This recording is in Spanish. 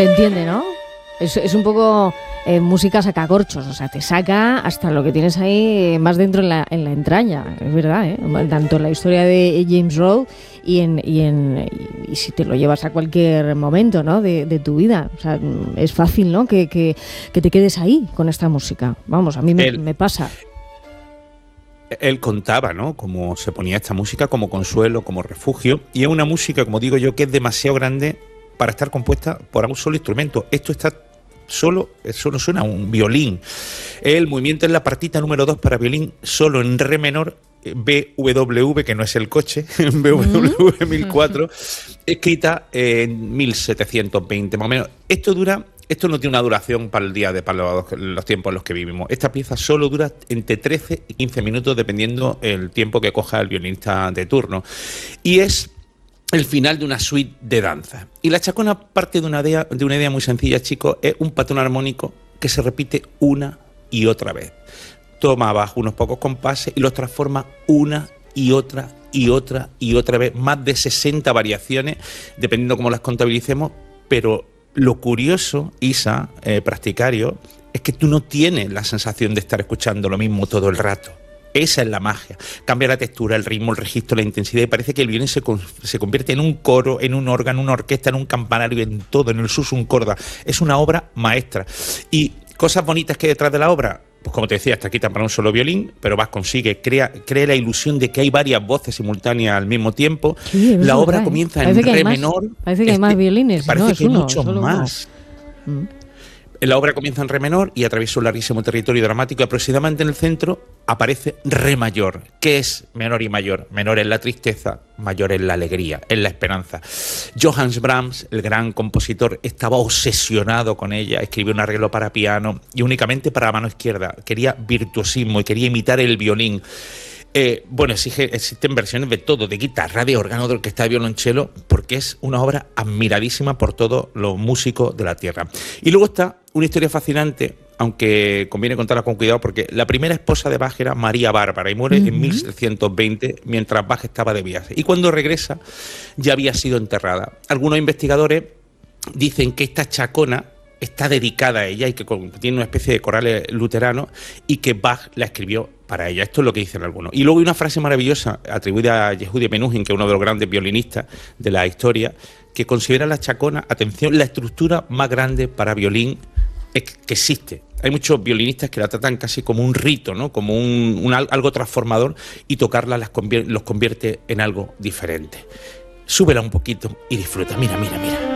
Se entiende, ¿no? Es un poco música sacacorchos, o sea, te saca hasta lo que tienes ahí más dentro en la entraña, es verdad, ¿eh? Tanto en la historia de James Rowe y si te lo llevas a cualquier momento, ¿no? de tu vida, o sea, es fácil, ¿no? Que te quedes ahí con esta música. Vamos, a mí me pasa. Él contaba, ¿no?, cómo se ponía esta música como consuelo, como refugio, y es una música, como digo yo, que es demasiado grande para estar compuesta por un solo instrumento. Esto está solo suena un violín. El movimiento es la partita número 2 para violín, solo en re menor, BWV, que no es el coche, BWV 1004, escrita en 1720, más o menos. Esto no tiene una duración para el día para los tiempos en los que vivimos. Esta pieza solo dura entre 13 y 15 minutos, dependiendo el tiempo que coja el violinista de turno. Y es el final de una suite de danza. Y la chacona parte de una idea muy sencilla, chicos. Es un patrón armónico que se repite una y otra vez. Toma abajo unos pocos compases y los transforma una y otra y otra y otra vez. Más de 60 variaciones, dependiendo cómo las contabilicemos, pero lo curioso, Isa, practicario, es que tú no tienes la sensación de estar escuchando lo mismo todo el rato. Esa es la magia. Cambia la textura, el ritmo, el registro, la intensidad, y parece que el violín se convierte en un coro, en un órgano, en una orquesta, en un campanario, en todo, en el susum corda. Es una obra maestra. Y cosas bonitas que hay detrás de la obra, pues como te decía, está escrita para un solo violín, pero Bach crea la ilusión de que hay varias voces simultáneas al mismo tiempo. Sí, la obra verdad, comienza en re menor. Parece que hay más violines. Parece que hay muchos más. La obra comienza en re menor y atraviesa un larguísimo territorio dramático, y aproximadamente en el centro aparece re mayor. ¿Qué es menor y mayor? Menor es la tristeza, mayor es la alegría, es la esperanza. Johannes Brahms, el gran compositor, estaba obsesionado con ella. Escribió un arreglo para piano y únicamente para la mano izquierda. Quería virtuosismo y quería imitar el violín. Existen versiones de todo, de guitarra, de órgano, de orquesta, de violonchelo, porque es una obra admiradísima por todos los músicos de la tierra. Y luego está una historia fascinante, aunque conviene contarla con cuidado, porque la primera esposa de Bach era María Bárbara y muere en 1720 mientras Bach estaba de viaje. Y cuando regresa ya había sido enterrada. Algunos investigadores dicen que esta chacona está dedicada a ella y que tiene una especie de corales luteranos y que Bach la escribió para ella. Esto es lo que dicen algunos. Y luego hay una frase maravillosa atribuida a Yehudi Menuhin, que es uno de los grandes violinistas de la historia, que considera la chacona, atención, la estructura más grande para violín que existe. Hay muchos violinistas que la tratan casi como un rito, ¿no? Como algo transformador, y tocarla los convierte en algo diferente. Súbela un poquito y disfruta. Mira, mira, mira.